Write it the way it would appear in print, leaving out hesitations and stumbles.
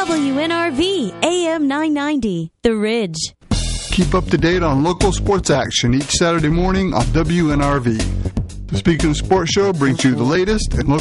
WNRV AM 990, The Ridge. Keep up to date on local sports action each Saturday morning on WNRV. The Speaking of Sports Show brings you the latest and local